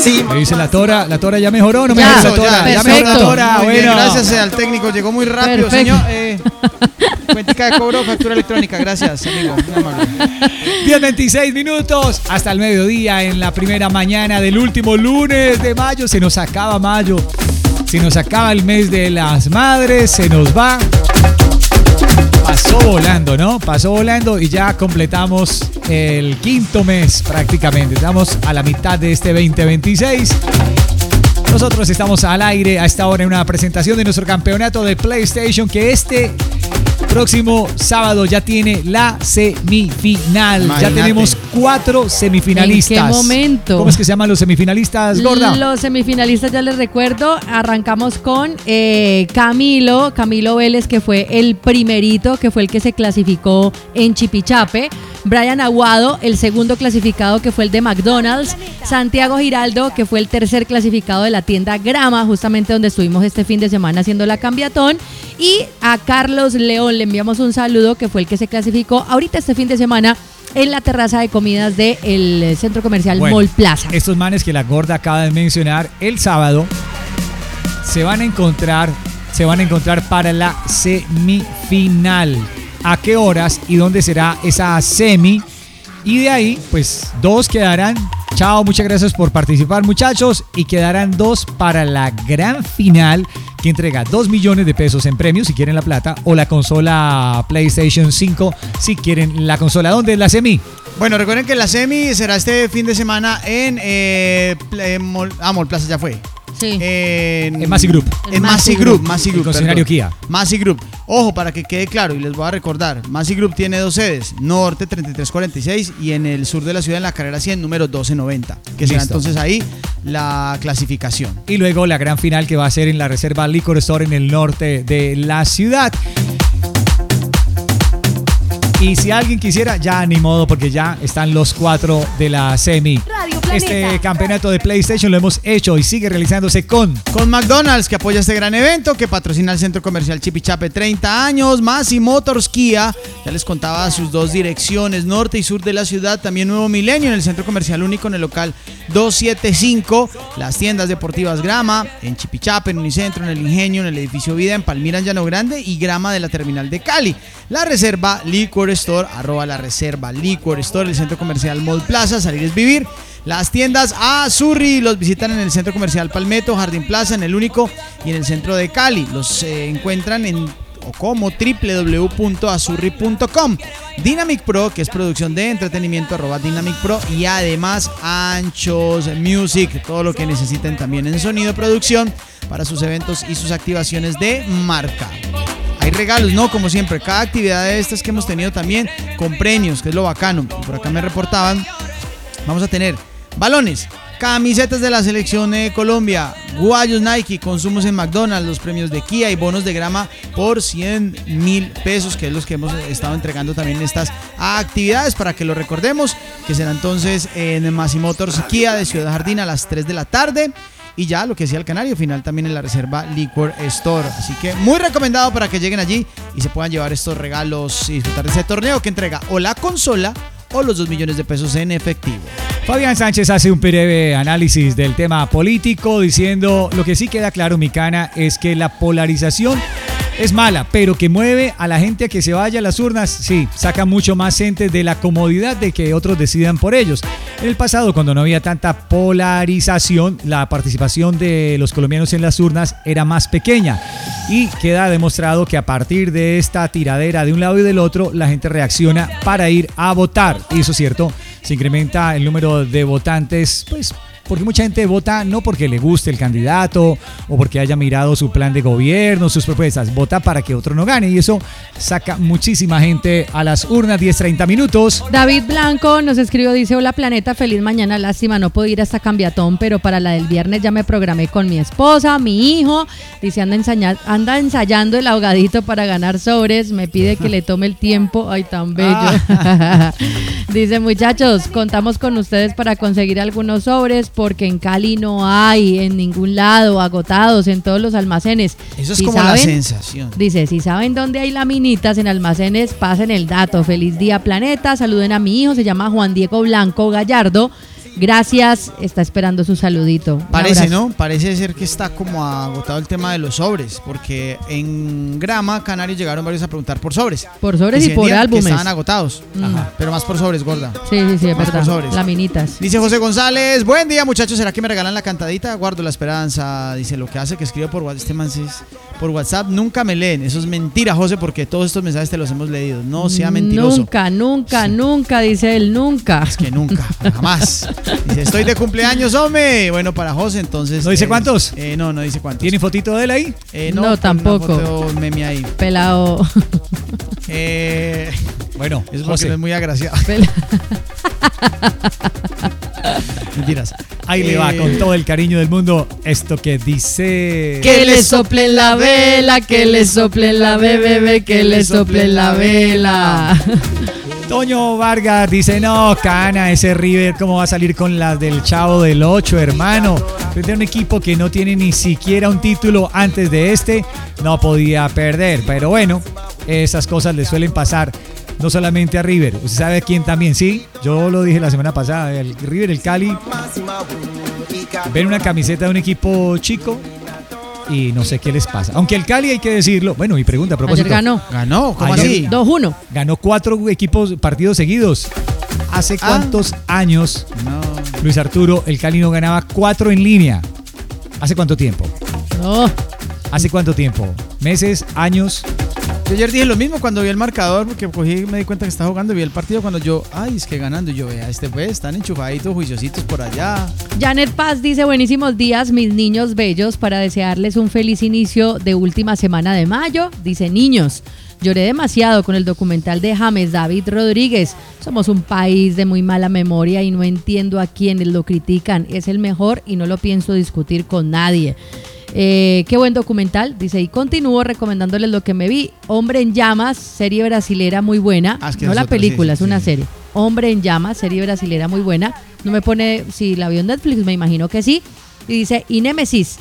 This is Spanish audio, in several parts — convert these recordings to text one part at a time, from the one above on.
Sí. Me dice la Tora ya mejoró, no me Ya, dice la Tora, ya mejoró la Tora, Muy bien, bueno. gracias al técnico, llegó muy rápido, Perfecto. señor. Cuentica de cobro, factura electrónica, gracias, amigo. Muy amable. 10:26 minutos hasta el mediodía en la primera mañana del último lunes de mayo. Se nos acaba mayo, se nos acaba el mes de las madres, se nos va. Pasó volando, ¿no? Pasó volando y ya completamos el quinto mes prácticamente. Estamos a la mitad de este 2026. Nosotros estamos al aire a esta hora en una presentación de nuestro campeonato de PlayStation que este próximo sábado ya tiene la semifinal. Imagínate. Ya tenemos 4 semifinalistas. ¿En qué momento? ¿Cómo es que se llaman los semifinalistas, Gorda? Los semifinalistas, ya les recuerdo, arrancamos con Camilo Vélez, que fue el primerito, que fue el que se clasificó en Chipichape. Brian Aguado, el segundo clasificado, que fue el de McDonald's. Santiago Giraldo, que fue el tercer clasificado de la tienda Grama, justamente donde estuvimos este fin de semana haciendo la cambiatón. Y a Carlos León le enviamos un saludo, que fue el que se clasificó ahorita este fin de semana en la terraza de comidas del centro comercial Mall Plaza. Estos manes que la Gorda acaba de mencionar, el sábado se van a encontrar para la semifinal. ¿A qué horas y dónde será esa semi? Y de ahí, pues 2 quedarán. Chao, muchas gracias por participar, muchachos. Y quedarán 2 para la gran final, que entrega 2 millones de pesos en premios si quieren la plata, o la consola PlayStation 5 si quieren la consola. ¿Dónde es la semi? Bueno, recuerden que la semi será este fin de semana en Mall Plaza, ya fue. Sí. En Massy Group. En Massy Group. El concesionario Kia. Massy Group. Ojo, para que quede claro, y les voy a recordar, Massy Group tiene 2 sedes, Norte 3346 y en el sur de la ciudad, en la carrera 100, número 1290, que será Listo. entonces ahí la clasificación. Y luego la gran final que va a ser en la Reserva Liquor Store en el norte de la ciudad. Y si alguien quisiera, ya ni modo, porque ya están los 4 de la semi. Este campeonato de PlayStation lo hemos hecho y sigue realizándose con McDonald's, que apoya este gran evento, que patrocina el Centro Comercial Chipichape 30 años, Massy Motors Kia, ya les contaba sus 2 direcciones, norte y sur de la ciudad, también Nuevo Milenio en el Centro Comercial Único en el local 275, las tiendas deportivas Grama, en Chipichape, en Unicentro, en el Ingenio, en el edificio Vida, en Palmira, en Llano Grande y Grama de la Terminal de Cali, la Reserva Liquor Store, @ la Reserva Liquor Store, el Centro Comercial Mall Plaza, Salir es Vivir. Las tiendas Azurri los visitan en el Centro Comercial Palmetto, Jardín Plaza, en el Único y en el centro de Cali. Los encuentran como www.azurri.com. Dynamic Pro, que es producción de entretenimiento, @Dynamic Pro, y además Anchos Music, todo lo que necesiten también en sonido, producción para sus eventos y sus activaciones de marca. Hay regalos, ¿no? Como siempre, cada actividad de estas que hemos tenido también con premios, que es lo bacano. Y por acá me reportaban, vamos a tener balones, camisetas de la selección de Colombia, guayos Nike, consumos en McDonald's, los premios de Kia y bonos de Grama por 100.000 pesos, que es los que hemos estado entregando también en estas actividades, para que lo recordemos, que será entonces en Massy Motors Kia de Ciudad Jardín a las 3 de la tarde. Y ya lo que decía el Canario, final también en la Reserva Liquor Store. Así que muy recomendado para que lleguen allí y se puedan llevar estos regalos y disfrutar de ese torneo que entrega o la consola o los 2 millones de pesos en efectivo. Fabián Sánchez hace un breve análisis del tema político diciendo: lo que sí queda claro, mi cana, es que la polarización es mala, pero que mueve a la gente a que se vaya a las urnas. Sí, saca mucho más gente de la comodidad de que otros decidan por ellos. En el pasado, cuando no había tanta polarización, la participación de los colombianos en las urnas era más pequeña, y queda demostrado que a partir de esta tiradera de un lado y del otro, la gente reacciona para ir a votar. Y eso es cierto, se incrementa el número de votantes, pues porque mucha gente vota no porque le guste el candidato o porque haya mirado su plan de gobierno, sus propuestas, vota para que otro no gane, y eso saca muchísima gente a las urnas. 10:30 minutos. David Blanco nos escribió, dice: hola Planeta, feliz mañana, lástima no puedo ir a esta cambiatón, pero para la del viernes ya me programé con mi esposa, mi hijo, dice anda ensayando el ahogadito para ganar sobres, me pide que le tome el tiempo, ay tan bello. Dice: muchachos, contamos con ustedes para conseguir algunos sobres, porque en Cali no hay en ningún lado, agotados en todos los almacenes. Eso es como la sensación. Dice: si saben dónde hay laminitas en almacenes, pasen el dato. Feliz día Planeta, saluden a mi hijo, se llama Juan Diego Blanco Gallardo. Gracias, está esperando su saludito. Parece, ¿no? Parece ser que está como agotado el tema de los sobres, porque en Grama Canarios llegaron varios a preguntar por sobres. Por sobres y por álbumes. Que estaban agotados, pero más por sobres, gorda. Sí, es más verdad. Por sobres. Laminitas. Dice José González, buen día muchachos, ¿será que me regalan la cantadita? Guardo la esperanza. Dice, lo que hace que escribo por WhatsApp, por WhatsApp nunca me leen. Eso es mentira, José, porque todos estos mensajes te los hemos leído. No sea mentiroso. Nunca, dice él, nunca. Es que nunca, jamás. Dice, estoy de cumpleaños, hombre. Bueno, para José, entonces. ¿No dice cuántos? No dice cuántos. ¿Tiene fotito de él ahí? No, tampoco. Una foto meme ahí. Pelado. Bueno, es porque José. no es muy agraciado. Mentiras. Ahí le va con todo el cariño del mundo esto que dice... Que le soplen la vela, que le soplen la bebé, que le soplen la vela. Toño Vargas dice, no, Cana, ese River, ¿cómo va a salir con las del Chavo del 8, hermano? Frente a un equipo que no tiene ni siquiera un título antes de este, no podía perder. Pero bueno, esas cosas le suelen pasar no solamente a River. ¿Usted sabe quién también? Sí, yo lo dije la semana pasada, el River, el Cali, ven una camiseta de un equipo chico y no sé qué les pasa. Aunque el Cali, hay que decirlo, bueno, mi pregunta a propósito. Ayer Ganó, ¿cómo Ayer así? 2-1. Ganó 4 partidos seguidos. ¿Hace cuántos años, No. Luis Arturo, el Cali no ganaba 4 en línea? ¿Hace cuánto tiempo? No. ¿Hace cuánto tiempo? ¿Meses? ¿Años? Yo ayer dije lo mismo cuando vi el marcador, porque cogí, me di cuenta que estaba jugando y vi el partido cuando yo, es que ganando, y yo, vea, pues, están enchufaditos, juiciositos por allá. Janet Paz dice, buenísimos días, mis niños bellos, para desearles un feliz inicio de última semana de mayo. Dice, niños, lloré demasiado con el documental de James David Rodríguez. Somos un país de muy mala memoria y no entiendo a quienes lo critican. Es el mejor y no lo pienso discutir con nadie. Qué buen documental, dice, y continúo recomendándoles lo que me vi. Hombre en Llamas, serie brasilera muy buena. No la película, es una serie. Hombre en Llamas, serie brasilera muy buena. No me pone si la vio en Netflix, me imagino que sí. Y dice, y Némesis,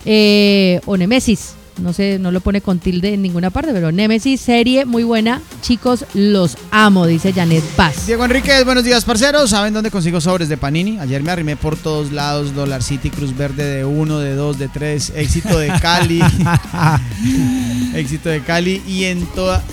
o Némesis, no sé, no lo pone con tilde en ninguna parte, pero Némesis, serie muy buena. Chicos, los amo, dice Janet Paz. Diego Enríquez, buenos días, parceros. ¿Saben dónde consigo sobres de Panini? Ayer me arrimé por todos lados. Dollar City, Cruz Verde de 1, de 2, de 3. Éxito de Cali. Éxito de Cali. Y en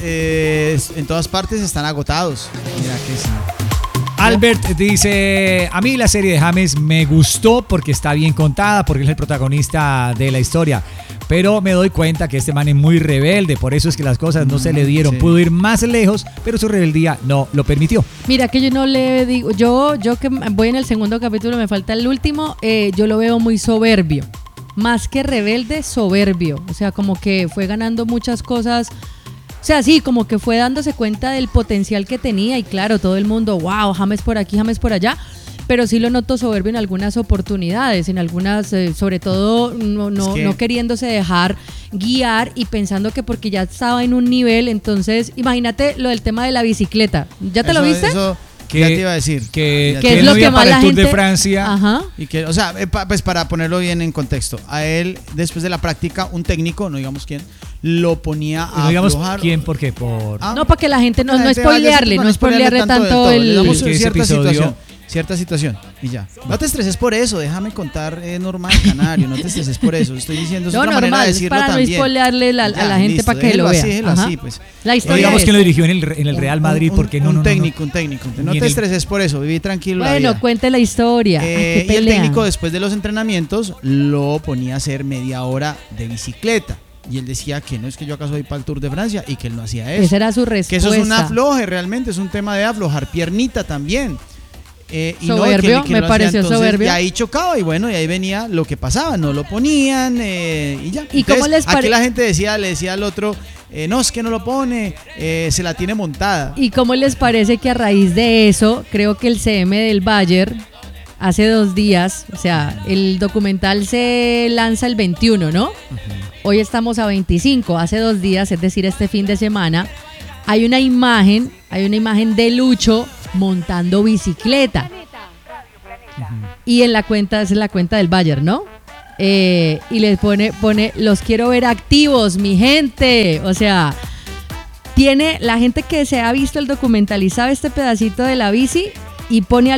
todas partes están agotados. Mira que sí. Albert dice, a mí la serie de James me gustó porque está bien contada, porque es el protagonista de la historia. Pero me doy cuenta que este man es muy rebelde, por eso es que las cosas no se le dieron. Sí. Pudo ir más lejos, pero su rebeldía no lo permitió. Mira que yo no le digo, yo que voy en el segundo capítulo, me falta el último, yo lo veo muy soberbio. Más que rebelde, soberbio. O sea, como que fue ganando muchas cosas. O sea, sí, como que fue dándose cuenta del potencial que tenía y claro, todo el mundo, wow, James por aquí, James por allá. Pero sí lo noto soberbio en algunas oportunidades, en algunas, sobre todo no queriéndose dejar guiar y pensando que porque ya estaba en un nivel, entonces imagínate lo del tema de la bicicleta. ¿Ya te lo viste? Eso ya te iba a decir. Que es él lo no iba que más para la el Tour gente... de Francia. Ajá. Y que, o sea, pues para ponerlo bien en contexto, a él, después de la práctica, un técnico, no digamos quién, lo ponía a No digamos aflojar. quién, ¿por qué? Por... No, para que la gente no vaya, spoilearle, para no spoilearle tanto Le damos Es que ese cierta episodio- cierta situación y ya. No te estreses por eso, déjame contar normal canario, no te estreses por eso. Estoy diciendo, es No, otra manera de normal, es decirlo para también. no spoilearle a la gente listo, para que déjelo lo vea. así, déjelo Ajá. así, pues. La No historia digamos es... que lo dirigió en el Real Madrid, porque no. Un técnico. No Ni te en el- estreses por eso, viví tranquilo la Bueno, vida. cuente la historia. Ay, qué Y el pelea. técnico después de los entrenamientos lo ponía a hacer media hora de bicicleta. Y él decía que no, es que yo acaso voy para el Tour de Francia, y que él no hacía eso. Esa era su respuesta. Que eso es un afloje, realmente es un tema de aflojar piernita también. Y Soberbio, que me lo hacía, pareció entonces, soberbio. Y ahí chocaba y bueno, y ahí venía lo que pasaba, no lo ponían y ya. ¿Y cómo les aquí la gente le decía al otro, no, es que no lo pone, se la tiene montada. ¿Y cómo les parece que a raíz de eso, creo que el CM del Bayern hace 2 días, o sea, el documental se lanza el 21, ¿no? Hoy estamos a 25, hace 2 días, es decir, este fin de semana, hay una imagen de Lucho montando bicicleta. Y en la cuenta, es la cuenta del Bayern, ¿no? Y les pone, los quiero ver activos, mi gente. O sea, tiene la gente que se ha visto el documental y sabe este pedacito de la bici y pone a